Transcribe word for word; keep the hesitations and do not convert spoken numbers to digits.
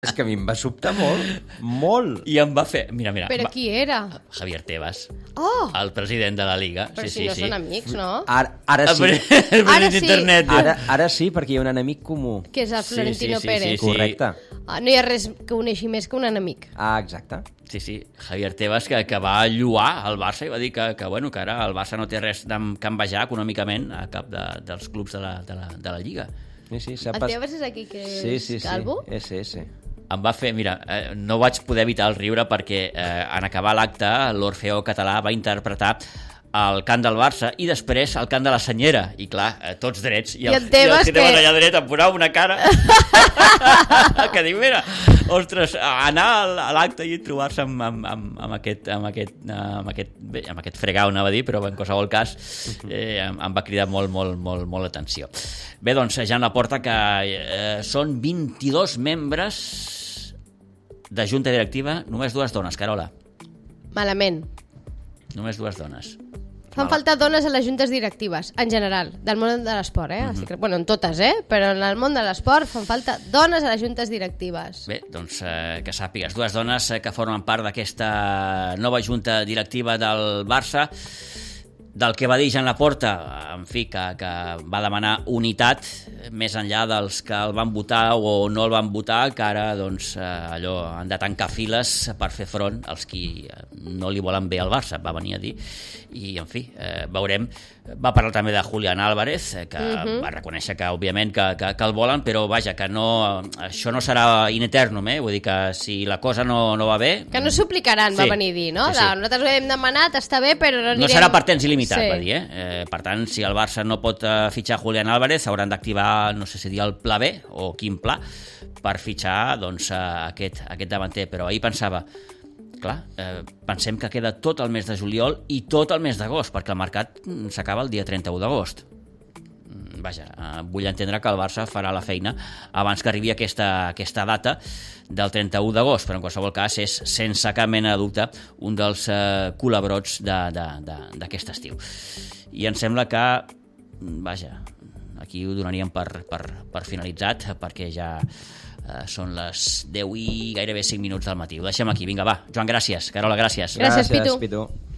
És que a mi em va sobtar molt, molt. I em va fer... Mira, mira. Però va... qui era? Javier Tebas. Oh! El president de la Liga. Però sí, si sí, no sí. són amics, no? Ara, ara sí. El president Ara sí. d'internet. Ara, ara sí, perquè hi ha un enemic comú. Que és el Florentino sí, sí, Pérez. sí, sí. Correcte. Ah, no hi ha res que uneixi més que un enemic. Ah, exacte. Sí, sí, Javier Tebas, que, que va lluar el Barça i va dir que, que, bueno, que ara el Barça no té res de canvejar econòmicament a cap de, dels clubs de la, de la, de la Lliga. Sí, sí, El Tebas és aquí que és sí, sí, sí. calvo? Ese, ese. Em va fer, mira, eh, no vaig poder evitar el riure perquè eh, en acabar l'acte l'Orfeó Català va interpretar el cant del Barça i després el cant de la Senyera. I clar, eh, tots drets. I el, I el Tebas i el Tebas que... allà dret em posava una cara que diu, mira, ostres, anar a l'acte i trobar-se amb, amb, amb, amb, aquest, amb, aquest, amb, aquest, bé, amb aquest fregau, anava a dir, però en qualsevol cas eh, em, em va cridar molt, molt, molt, molt l'atenció. Bé, doncs, Jan Laporta, que eh, són vint-i-dos membres de junta directiva, només dues dones, Carola. Malament. Només dues dones. Fan Mal. falta dones a les juntes directives, en general, del món de l'esport, eh? Mm-hmm. Bueno, en totes, eh? Però en el món de l'esport fan falta dones a les juntes directives. Bé, doncs eh, que sàpigues, dues dones eh, que formen part d'aquesta nova junta directiva del Barça, del que va dir Jan Laporta, en fi, que, que va demanar unitat més enllà dels que el van votar o no el van votar, que ara doncs, eh, allò han de tancar files per fer front als qui no li volen bé al Barça, va venir a dir. I, en fi, eh, veurem. Va parlar també de Julián Álvarez, eh, que uh-huh. va reconèixer que, òbviament, que, que, que el volen, però, vaja, que no, això no serà in eternum, eh? Vull dir que si la cosa no, no va bé... Que no suplicaran, sí, va venir a dir, no? Sí, sí. De, nosaltres ho hem demanat, està bé, però no anirem... No serà per temps il·limitat, sí. va dir, eh? eh? Per tant, si el Barça no pot eh, fitxar Julián Álvarez, hauran d'activar, no sé si dir el pla B o quin pla, per fitxar doncs, eh, aquest, aquest davanter. Però ahir pensava, clar, eh, pensem que queda tot el mes de juliol i tot el mes d'agost, perquè el mercat s'acaba el dia trenta-u d'agost. Vaja, eh, vull entendre que el Barça farà la feina abans que arribi aquesta, aquesta data del trenta-u d'agost, però en qualsevol cas és, sense cap mena de dubte, un dels eh, culebrots d'aquest estiu. I em sembla que, vaja, aquí ho donaríem per, per, per finalitzat, perquè ja eh, són les deu i gairebé cinc minuts del matí. Ho deixem aquí, vinga, va. Joan, gràcies. Carola, gràcies. Gràcies, Gràcies, Pitu. Pitu.